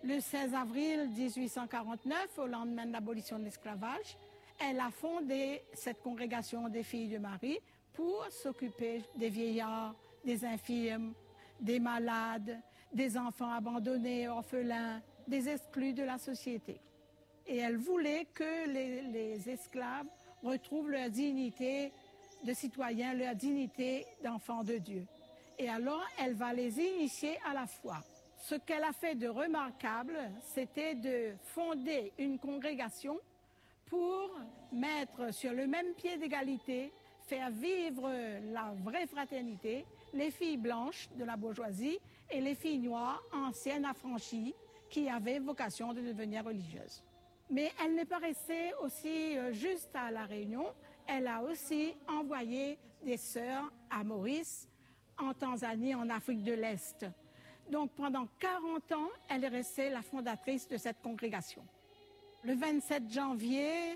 Le 16 avril 1849, au lendemain de l'abolition de l'esclavage, elle a fondé cette congrégation des filles de Marie pour s'occuper des vieillards, des infirmes, des malades, des enfants abandonnés, orphelins, des exclus de la société. Et elle voulait que les esclaves retrouvent leur dignité de citoyens, leur dignité d'enfants de Dieu. Et alors, elle va les initier à la foi. Ce qu'elle a fait de remarquable, c'était de fonder une congrégation pour mettre sur le même pied d'égalité, faire vivre la vraie fraternité, les filles blanches de la bourgeoisie et les filles noires, anciennes affranchies, qui avaient vocation de devenir religieuses. Mais elle n'est pas restée aussi juste à La Réunion, elle a aussi envoyé des sœurs à Maurice, en Tanzanie, en Afrique de l'Est. Donc pendant 40 ans, elle est restée la fondatrice de cette congrégation. Le 27 janvier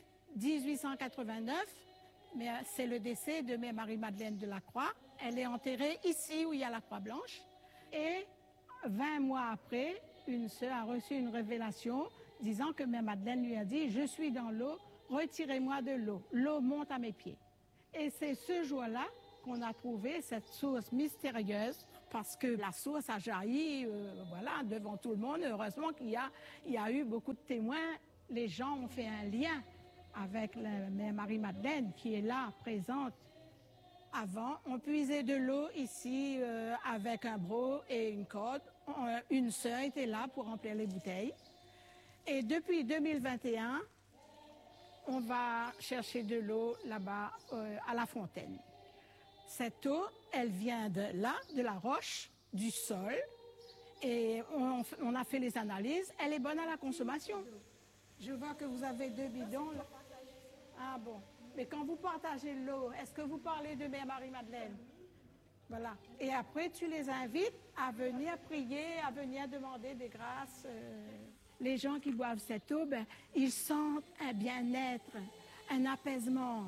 1889, mais c'est le décès de Mère Marie-Madeleine de la Croix. Elle est enterrée ici où il y a la Croix Blanche. Et 20 mois après, une sœur a reçu une révélation disant que Mère Madeleine lui a dit « Je suis dans l'eau, retirez-moi de l'eau. L'eau monte à mes pieds. » Et c'est ce jour-là qu'on a trouvé cette source mystérieuse parce que la source a jailli devant tout le monde. Heureusement qu'il y a eu beaucoup de témoins. Les gens ont fait un lien avec la Mère Marie-Madeleine qui est là, présente. Avant, on puisait de l'eau ici avec un broc et une corde. Une sœur était là pour remplir les bouteilles. Et depuis 2021, on va chercher de l'eau là-bas à la fontaine. Cette eau, elle vient de là, de la roche, du sol. Et on a fait les analyses. Elle est bonne à la consommation. Je vois que vous avez 2 bidons. Là. Ah bon. Mais quand vous partagez l'eau, est-ce que vous parlez de Mère Marie-Madeleine? Voilà. Et après, tu les invites à venir prier, à venir demander des grâces. Les gens qui boivent cette eau, ils sentent un bien-être, un apaisement,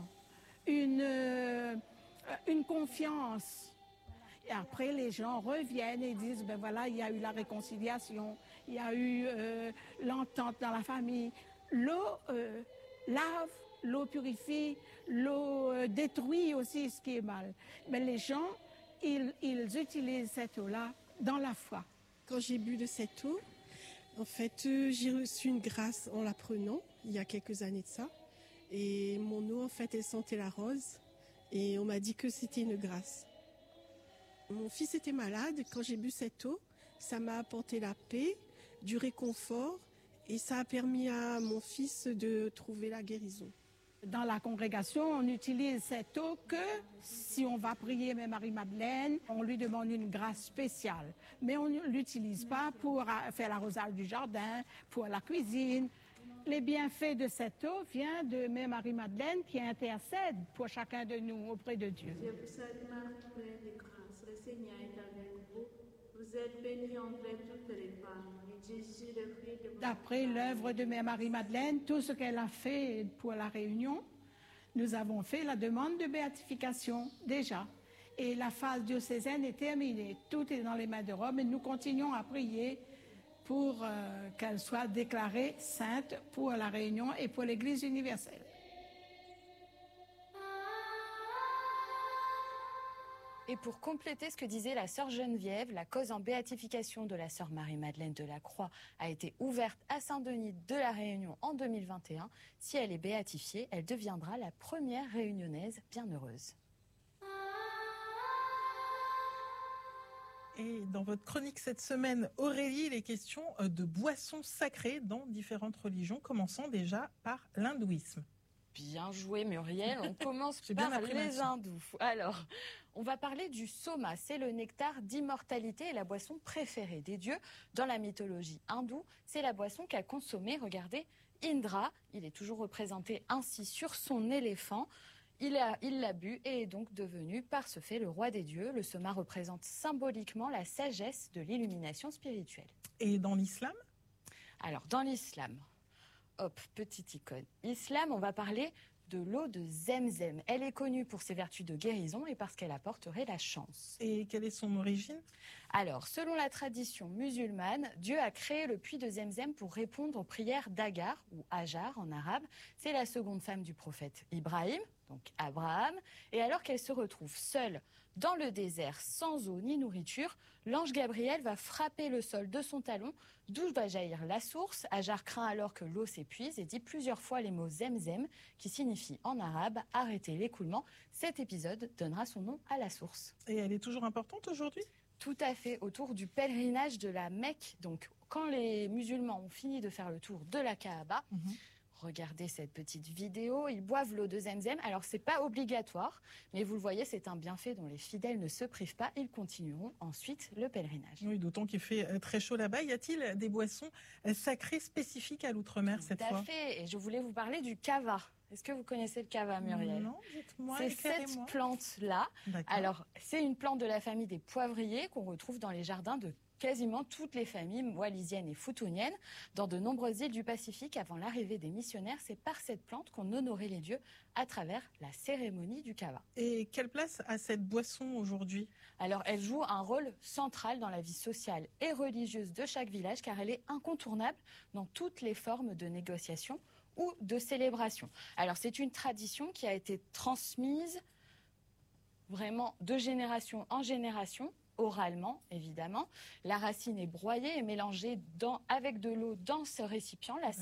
une confiance. Et après, les gens reviennent et disent, voilà, il y a eu la réconciliation, il y a eu l'entente dans la famille. L'eau lave, l'eau purifie, l'eau détruit aussi ce qui est mal. Mais les gens, ils utilisent cette eau-là dans la foi. Quand j'ai bu de cette eau, en fait, j'ai reçu une grâce en la prenant, il y a quelques années de ça. Et mon eau, en fait, elle sentait la rose. Et on m'a dit que c'était une grâce. Mon fils était malade. Quand j'ai bu cette eau, ça m'a apporté la paix, du réconfort. Et ça a permis à mon fils de trouver la guérison. Dans la congrégation, on utilise cette eau que si on va prier Mère Marie-Madeleine, on lui demande une grâce spéciale. Mais on ne l'utilise pas pour faire l'arrosage du jardin, pour la cuisine. Les bienfaits de cette eau viennent de Mère Marie-Madeleine qui intercède pour chacun de nous auprès de Dieu. Je vous salue Marie, pleine de grâce, le Seigneur est avec vous. Vous êtes bénie entre toutes les femmes, et Jésus, le fruit de votre... D'après l'œuvre de Mère Marie-Madeleine, tout ce qu'elle a fait pour la Réunion, nous avons fait la demande de béatification déjà. Et la phase diocésaine est terminée. Tout est dans les mains de Rome et nous continuons à prier pour qu'elle soit déclarée sainte pour la Réunion et pour l'Église universelle. Et pour compléter ce que disait la sœur Geneviève, la cause en béatification de la sœur Marie-Madeleine de la Croix a été ouverte à Saint-Denis de la Réunion en 2021. Si elle est béatifiée, elle deviendra la première réunionnaise bienheureuse. Et dans votre chronique cette semaine, Aurélie, il est question de boissons sacrées dans différentes religions, commençant déjà par l'hindouisme. Bien joué Muriel, on commence par les hindous. Alors, on va parler du soma, c'est le nectar d'immortalité et la boisson préférée des dieux. Dans la mythologie hindoue, c'est la boisson qu'a consommée, regardez, Indra. Il est toujours représenté ainsi sur son éléphant. Il l'a bu et est donc devenu par ce fait le roi des dieux. Le soma représente symboliquement la sagesse de l'illumination spirituelle. Et dans l'islam ? Alors, dans l'islam... Hop, petite icône. Islam, on va parler de l'eau de Zemzem. Elle est connue pour ses vertus de guérison et parce qu'elle apporterait la chance. Et quelle est son origine? Alors, selon la tradition musulmane, Dieu a créé le puits de Zemzem pour répondre aux prières d'Agar, ou Hajar en arabe. C'est la seconde femme du prophète Ibrahim, donc Abraham. Et alors qu'elle se retrouve seule dans le désert, sans eau ni nourriture, l'ange Gabriel va frapper le sol de son talon, d'où va jaillir la source. Hajar craint alors que l'eau s'épuise et dit plusieurs fois les mots Zemzem, qui signifie en arabe « arrêter l'écoulement ». Cet épisode donnera son nom à la source. Et elle est toujours importante aujourd'hui? Tout à fait, autour du pèlerinage de la Mecque. Donc, quand les musulmans ont fini de faire le tour de la Kaaba, regardez cette petite vidéo, ils boivent l'eau de Zemzem. Alors, ce n'est pas obligatoire, mais vous le voyez, c'est un bienfait dont les fidèles ne se privent pas. Ils continueront ensuite le pèlerinage. Oui, d'autant qu'il fait très chaud là-bas. Y a-t-il des boissons sacrées spécifiques à l'outre-mer cette fois? Tout à fait, et je voulais vous parler du kava. Est-ce que vous connaissez le kava, Muriel? Non, dites-moi. C'est cette plante-là. Alors, c'est une plante de la famille des poivriers qu'on retrouve dans les jardins de quasiment toutes les familles wallisiennes et futuniennes. Dans de nombreuses îles du Pacifique, avant l'arrivée des missionnaires, c'est par cette plante qu'on honorait les dieux à travers la cérémonie du kava. Et quelle place a cette boisson aujourd'hui? Alors, elle joue un rôle central dans la vie sociale et religieuse de chaque village, car elle est incontournable dans toutes les formes de négociation ou de célébration. Alors, c'est une tradition qui a été transmise vraiment de génération en génération, oralement, évidemment. La racine est broyée et mélangée avec de l'eau dans ce récipient. La